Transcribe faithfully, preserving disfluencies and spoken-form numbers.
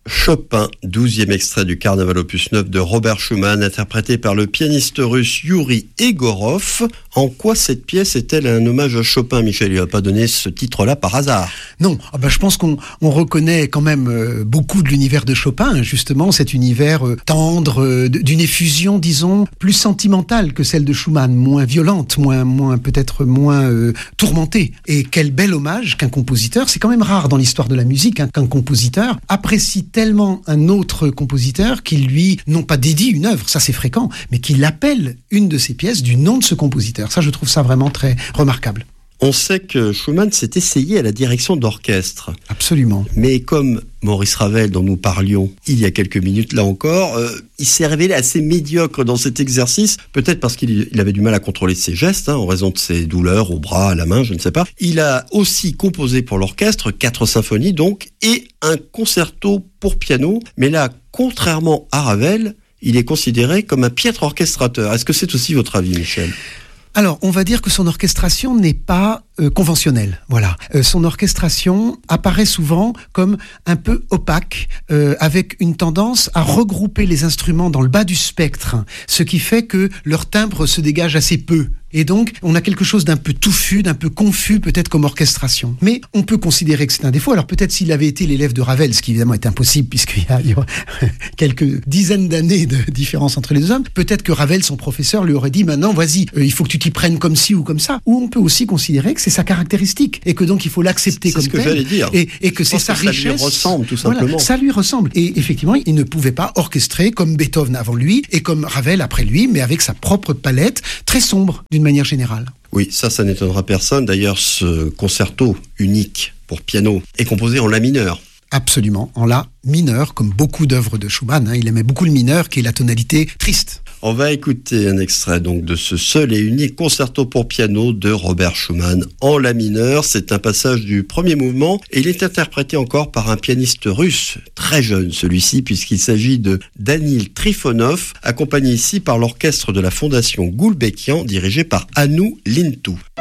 Chopin, douzième extrait du Carnaval opus neuf de Robert Schumann, interprété par le pianiste russe Yuri Egorov. En quoi cette pièce est-elle un hommage à Chopin, Michel? Il n'a pas donné ce titre-là par hasard. Non, ah ben je pense qu'on on reconnaît quand même euh, beaucoup de l'univers de Chopin, justement, cet univers euh, tendre, euh, d'une effusion, disons, plus sentimentale que celle de Schumann, moins violente, moins, moins peut-être moins euh, tourmentée. Et quel bel hommage qu'un compositeur, c'est quand même rare dans l'histoire de la musique, hein, qu'un compositeur apprécie tellement un autre compositeur qu'il lui, non pas dédie une œuvre, ça c'est fréquent, mais qu'il appelle une de ses pièces du nom de ce compositeur. Ça, je trouve ça vraiment très remarquable. On sait que Schumann s'est essayé à la direction d'orchestre. Absolument. Mais comme Maurice Ravel, dont nous parlions il y a quelques minutes là encore, euh, il s'est révélé assez médiocre dans cet exercice, peut-être parce qu'il il avait du mal à contrôler ses gestes, hein, en raison de ses douleurs au bras, à la main, je ne sais pas. Il a aussi composé pour l'orchestre, quatre symphonies donc, et un concerto pour piano. Mais là, contrairement à Ravel, il est considéré comme un piètre orchestrateur. Est-ce que c'est aussi votre avis, Michel ? Alors, on va dire que son orchestration n'est pas euh, conventionnelle. Voilà, euh, son orchestration apparaît souvent comme un peu opaque, euh, avec une tendance à regrouper les instruments dans le bas du spectre, ce qui fait que leur timbre se dégage assez peu. Et donc, on a quelque chose d'un peu touffu, d'un peu confus, peut-être comme orchestration. Mais on peut considérer que c'est un défaut. Alors peut-être s'il avait été l'élève de Ravel, ce qui évidemment est impossible, puisqu'il y a, il y a quelques dizaines d'années de différence entre les deux hommes, peut-être que Ravel, son professeur, lui aurait dit « Maintenant, vas-y, euh, il faut que tu t'y prennes comme ci ou comme ça ». Ou on peut aussi considérer que c'est sa caractéristique, et que donc il faut l'accepter c'est comme ce que tel, j'allais dire. Et, et que Je c'est pense sa que ça richesse. lui ressemble, tout simplement. Voilà, ça lui ressemble. Et effectivement, il ne pouvait pas orchestrer comme Beethoven avant lui, et comme Ravel après lui, mais avec sa propre palette, très sombre, d'une manière générale. Oui, ça, ça n'étonnera personne. D'ailleurs, ce concerto unique pour piano est composé en la mineur. Absolument, en la mineur, comme beaucoup d'œuvres de Schumann. Hein, il aimait beaucoup le mineur, qui est la tonalité triste. On va écouter un extrait donc de ce seul et unique concerto pour piano de Robert Schumann en la mineur. C'est un passage du premier mouvement et il est interprété encore par un pianiste russe, très jeune celui-ci, puisqu'il s'agit de Danil Trifonov, accompagné ici par l'orchestre de la Fondation Gulbenkian, dirigé par Hannu Lintu.